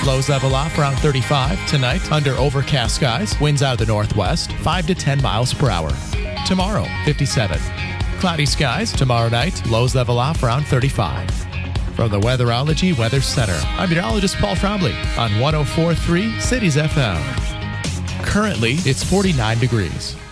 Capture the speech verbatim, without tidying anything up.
Lows level off around thirty-five. Tonight, under overcast skies. Winds out of the northwest, five to ten miles per hour. Tomorrow, fifty-seven. Cloudy skies. Tomorrow night, lows level off around thirty-five. From the Weatherology Weather Center, I'm meteorologist Paul Trombley on one oh four point three Cities F M. Currently, it's forty-nine degrees.